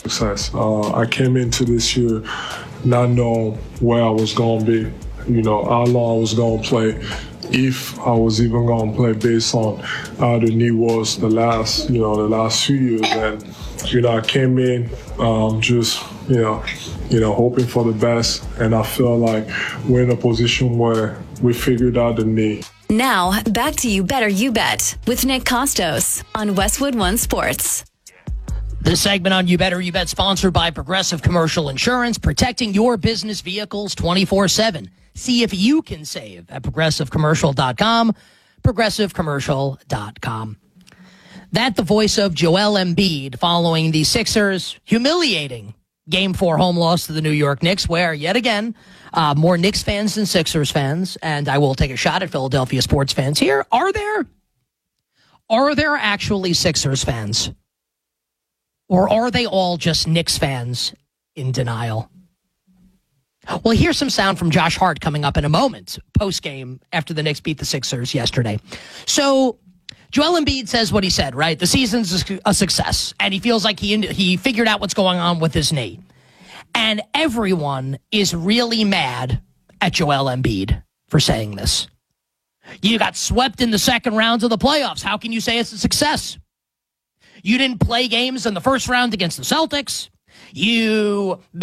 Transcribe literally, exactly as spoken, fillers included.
success. Uh, I came into this year not knowing where I was going to be, you know, how long I was going to play, if I was even going to play based on how the knee was the last, you know, the last few years. And, you know, I came in um, just, you know, you know, hoping for the best. And I feel like we're in a position where we figured out the knee. Now, back to You Better You Bet with Nick Costos on Westwood One Sports. This segment on You Better You Bet sponsored by Progressive Commercial Insurance, protecting your business vehicles twenty-four seven. See if you can save at progressive commercial dot com, progressive commercial dot com. That the voice of Joel Embiid following the Sixers' humiliating Game four home loss to the New York Knicks, where, yet again, uh, more Knicks fans than Sixers fans, and I will take a shot at Philadelphia sports fans here. Are there? Are there actually Sixers fans? Or are they all just Knicks fans in denial? Well, here's some sound from Josh Hart coming up in a moment, post-game, after the Knicks beat the Sixers yesterday. So, Joel Embiid says what he said, right? The season's a success, and he feels like he he figured out what's going on with his knee. And everyone is really mad at Joel Embiid for saying this. You got swept in the second rounds of the playoffs. How can you say it's a success? You didn't play games in the first round against the Celtics. You